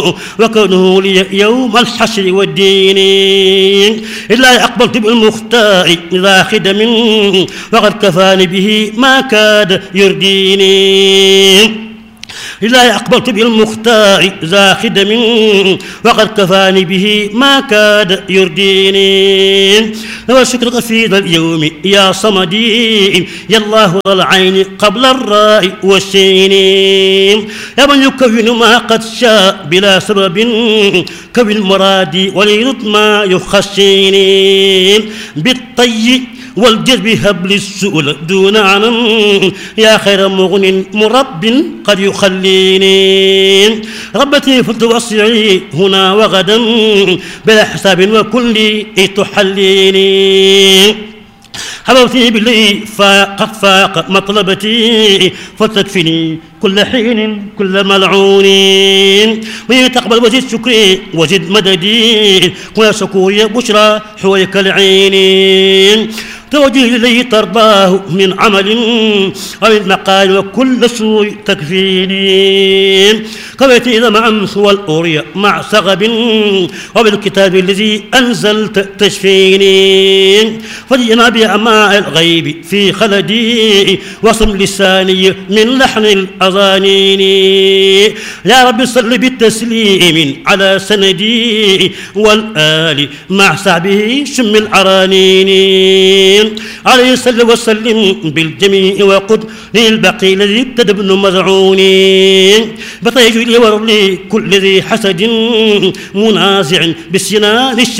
وكونه لي يوم الحشر والدين. إلا أقبلت بالمختار ذا خدم وقد كفاني به ما كاد يرديني. إلا أقبلت بالمختار ذا خدم وقد كفاني به ما كاد يرديني. وشكرك في ذا اليوم يا صمدي يا الله ذا العين قبل الراء والسين. يا من يكون ما قد شاء بلا سبب كون مرادي وليرد ما يخشيني. بالطي والجذب هبل السؤل دون عنم يا خير مغن مرب قد يخليني. ربتي فتوسعي هنا وغدا بلا حساب وكل تحليني. حببتي بالليل فقد فاق مطلبتي فتكفني كل حين كل ملعون. وإن تقبل وزد شكري وزد مددي ويا شكوري بشرى حويك العين. توجه إليه ترضاه من عمل ومن مقال وكل سوء تكفيني. قبلت إذا مع أمس والأورية مع سغب وبالكتاب الذي أنزلت تشفيني. فجئنا بأماء الغيب في خلدي وصم لساني من لحن الأذانين. يا رب صل بالتسليم على سندي والآل مع صحبه شم العرانين. عليه صل وسلم بالجميع وقد للبقي الذي ابتدى ابن مزعوني. بطيج لي ورلي كل ذي حسد منازع بالسنان